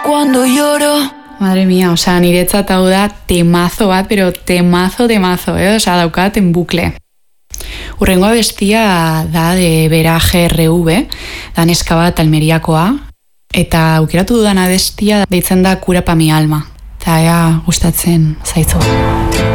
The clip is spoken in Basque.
cuando lloro. Madre mía, osea, niretzat hau da temazo bat, pero temazo, osea, daukat en bucle. Urrengo abestia da de Bera GRV, da neska bat Almeriakoa, eta aukeratu dudan abestia deitzen da Cura pa mi alma. Eta ea gustatzen zaizu.